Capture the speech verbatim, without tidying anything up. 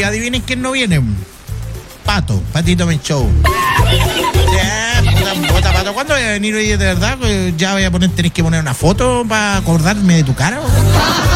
adivinen quién no viene. Pato, Patito Menchou. Ya, puta, puta, Pato, ¿cuándo voy a venir hoy de verdad? Ya voy a poner, tenés que poner una foto para acordarme de tu cara.